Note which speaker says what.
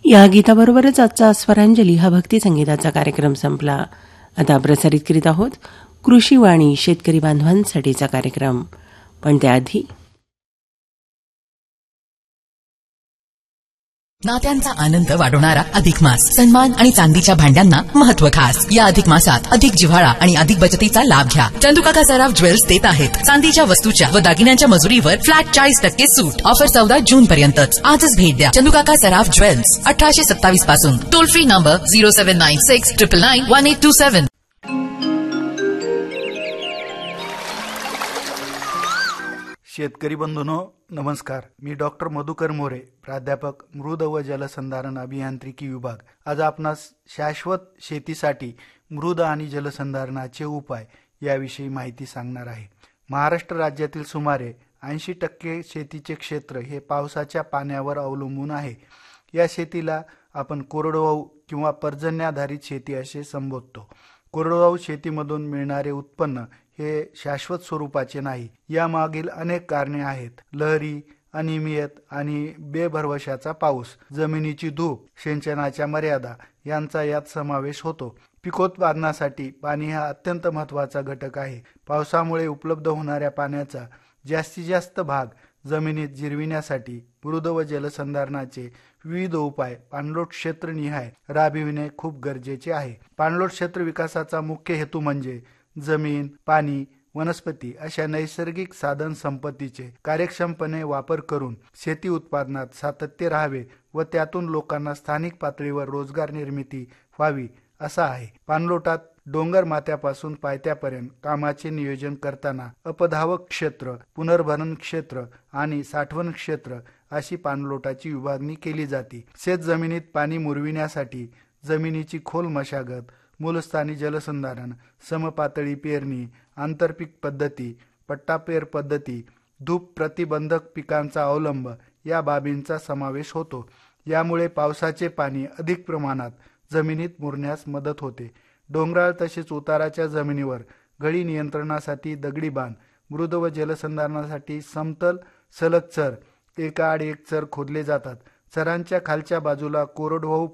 Speaker 1: या गीताबरोबरच आजचा स्वरांजली हा भक्ती संगीताचा कार्यक्रम संपला. आता प्रसारित करीत आहोत कृषीवाणी शेतकरी बांधवांसाठीचा कार्यक्रम. पण त्याआधी
Speaker 2: नात्यांचा आनंद वाढवणारा अधिक मास, सन्मान आणि चांदीच्या भांड्यांना महत्व खास. या अधिक मासात अधिक जिव्हाळा आणि अधिक बचतीचा लाभ घ्या. चंदुकाका सराफ ज्वेल्स देत आहेत चांदीच्या वस्तूच्या व दागिन्यांच्या मजुरीवर फ्लॅट 40% सूट. ऑफर 14 जून पर्यंतच. आजच भेट द्या चंदुकाका सराफ ज्वेल्स, 1827 पासून. Toll free number 0796 999 1827.
Speaker 3: शेतकरी बंधूंनो नमस्कार. मी डॉक्टर मधुकर मोरे, प्राध्यापक मृद व जलसंधारण अभियांत्रिकी विभाग. आज आपणास शाश्वत शेतीसाठी मृद आणि जलसंधारणाचे उपाय याविषयी माहिती सांगणार आहे. महाराष्ट्र राज्यातील सुमारे 80% शेतीचे क्षेत्र हे पावसाच्या पाण्यावर अवलंबून आहे. या शेतीला आपण कोरडवाहू किंवा पर्जन्याधारित शेती असे संबोधतो. कोरडवाहू शेतीमधून मिळणारे उत्पन्न हे शाश्वत स्वरूपाचे नाही. यामागील अनेक कारणे आहेत. लहरी, अनियमित आणि बेभरवशाचा पाऊस, जमिनीची धूप, सिंचनाच्या मर्यादा यांचा यात समावेश होतो. पिकोत्पादनासाठी पाणी हा अत्यंत महत्त्वाचा घटक आहे. पावसामुळे उपलब्ध होणाऱ्या पाण्याचा जास्तीत जास्त भाग जमिनीत जिरविण्यासाठी मृद व जलसंधारणाचे विविध उपाय पाणलोट क्षेत्रनिहाय राबविणे खूप गरजेचे आहे. पाणलोट क्षेत्र विकासाचा मुख्य हेतू म्हणजे जमीन, पाणी, वनस्पती अशा नैसर्गिक साधन संपत्तीचे कार्यक्षमपणे वापर करून शेती उत्पादनात सातत्य राहावे व त्यातून लोकांना स्थानिक पातळीवर रोजगार निर्मिती व्हावी असा आहे. पाणलोटात डोंगर माथ्यापासून पायथ्यापर्यंत कामाचे नियोजन करताना अपधावक क्षेत्र, पुनर्भरण क्षेत्र आणि साठवण क्षेत्र अशी पाणलोटाची विभागणी केली जाते. शेत जमिनीत पाणी मुरविण्यासाठी जमिनीची खोल मशागत, मूलस्थानी जलसंधारण, समपातळी पेरणी, आंतरपीक पद्धती, पट्टापेर पद्धती, धूप प्रतिबंधक पिकांचा अवलंब या बाबींचा समावेश होतो. यामुळे पावसाचे पाणी अधिक प्रमाणात जमिनीत मुरण्यास मदत होते. डोंगराळ तसेच उताराच्या जमिनीवर गळी नियंत्रणासाठी दगडी बांध, मृद व जलसंधारणासाठी समतल सलग चर एकाआड एक चर खोदले जातात. चरांच्या खालच्या बाजूला कोरडवाहू